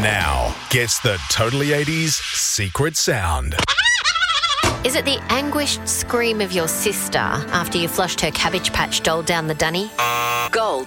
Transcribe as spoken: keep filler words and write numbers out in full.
now gets the Totally eighties secret sound. Is it the anguished scream of your sister after you flushed her Cabbage Patch doll down the dunny? Gold